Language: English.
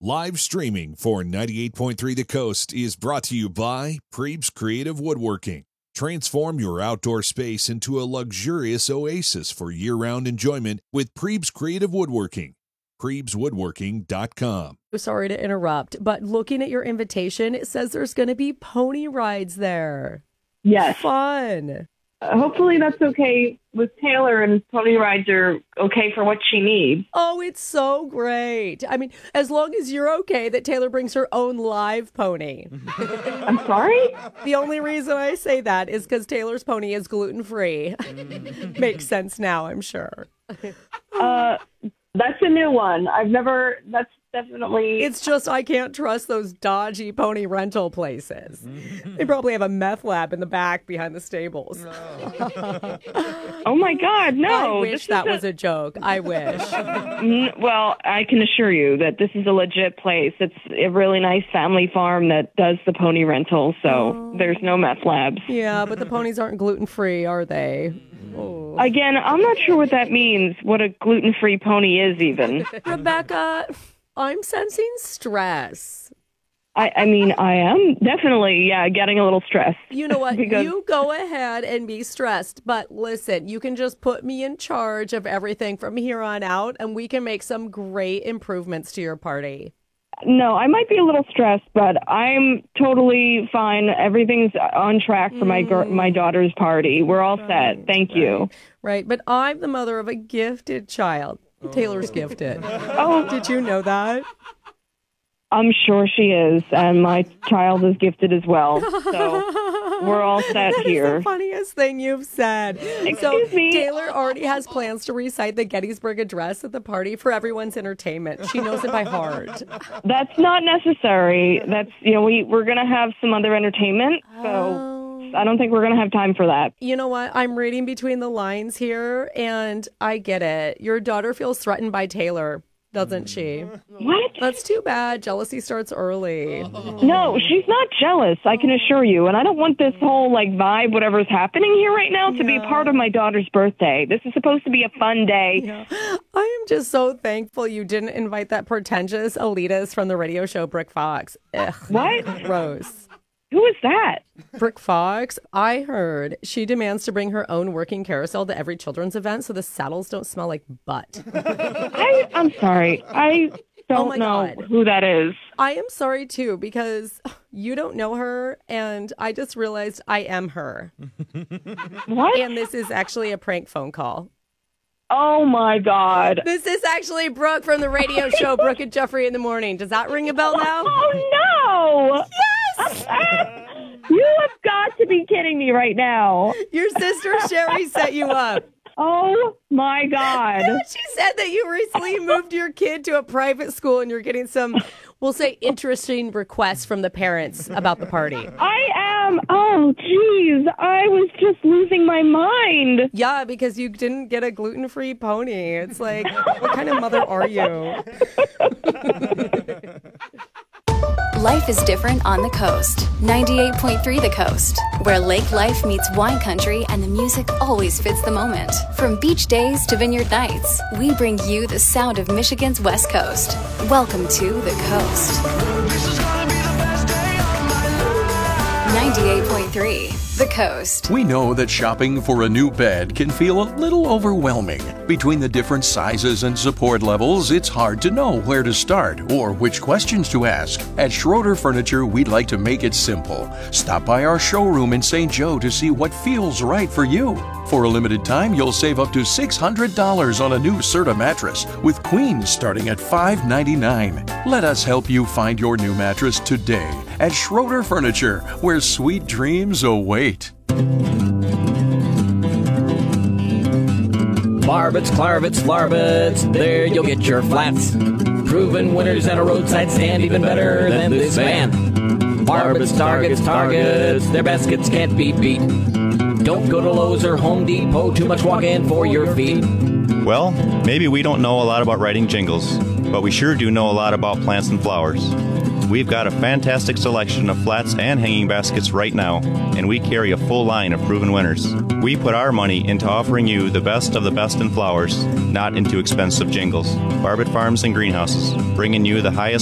Live streaming for 98.3 The Coast is brought to you by Prebes Creative Woodworking. Transform your outdoor space into a luxurious oasis for year-round enjoyment with Prebes Creative Woodworking. PrebesWoodworking.com. Sorry to interrupt, but looking at your invitation, it says there's going to be pony rides there. Yes. Fun. Hopefully that's okay with Taylor, and pony rides are okay for what she needs. Oh, it's so great. I mean, as long as you're okay that Taylor brings her own live pony. I'm sorry? The only reason I say that is because Taylor's pony is gluten-free. Makes sense now, I'm sure. That's a new one. That's definitely... It's just I can't trust those dodgy pony rental places. They probably have a meth lab in the back behind the stables. Oh my God, no. I wish that was a joke. I wish. Well, I can assure you that this is a legit place. It's a really nice family farm that does the pony rental, so there's no meth labs. Yeah, but the ponies aren't gluten-free, are they? Oh. Again, I'm not sure what that means, what a gluten-free pony is even. Rebecca, I'm sensing stress. I mean, I am definitely, getting a little stressed. You know what? You go ahead and be stressed. But listen, you can just put me in charge of everything from here on out, and we can make some great improvements to your party. No, I might be a little stressed, but I'm totally fine. Everything's on track for my daughter's party. We're all set. Thank you. Right, but I'm the mother of a gifted child. Taylor's gifted. Oh, did you know that? I'm sure she is, and my child is gifted as well. So we're all set here. That is the funniest thing you've said. Excuse me. Taylor already has plans to recite the Gettysburg Address at the party for everyone's entertainment. She knows it by heart. That's not necessary. That's we're gonna have some other entertainment, so I don't think we're gonna have time for that. You know what? I'm reading between the lines here, and I get it. Your daughter feels threatened by Taylor, doesn't she? What? That's too bad. Jealousy starts early. No, she's not jealous, I can assure you. And I don't want this whole vibe, whatever's happening here right now, to be part of my daughter's birthday. This is supposed to be a fun day. Yeah. I am just so thankful you didn't invite that pretentious elitist from the radio show Brick Fox. Ugh. What? Gross. Who is that? Brick Fox, I heard she demands to bring her own working carousel to every children's event so the saddles don't smell like butt. I'm sorry. I don't know who that is. I am sorry, too, because you don't know her, and I just realized I am her. What? And this is actually a prank phone call. Oh, my God. This is actually Brooke from the radio show Brooke and Jeffrey in the Morning. Does that ring a bell now? Oh, no. Yes. You have got to be kidding me right now. Your sister Sherry set you up. Oh, my God. She said that you recently moved your kid to a private school and you're getting some, we'll say, interesting requests from the parents about the party. I am. Oh, geez. I was just losing my mind. Yeah, because you didn't get a gluten-free pony. It's like, what kind of mother are you? Life is different on the coast. 98.3 The Coast, where lake life meets wine country and the music always fits the moment. From beach days to vineyard nights, we bring you the sound of Michigan's West Coast. Welcome to The Coast. 98.3 The Coast. We know that shopping for a new bed can feel a little overwhelming. Between the different sizes and support levels, it's hard to know where to start or which questions to ask. At Schroeder Furniture, we'd like to make it simple. Stop by our showroom in St. Joe to see what feels right for you. For a limited time, you'll save up to $600 on a new Serta mattress, with queens starting at $599. Let us help you find your new mattress today at Schroeder Furniture, where sweet dreams await. Barbets, Clarvets, Flarvets, there you'll get your flats. Proven winners at a roadside stand, even better than this van. Barbets, Targets, their baskets can't be beat. Don't go to Lowe's or Home Depot, too much walk-in for your feet. Well, maybe we don't know a lot about writing jingles, but we sure do know a lot about plants and flowers. We've got a fantastic selection of flats and hanging baskets right now, and we carry a full line of proven winners. We put our money into offering you the best of the best in flowers, not into expensive jingles. Barbet Farms and Greenhouses, bringing you the highest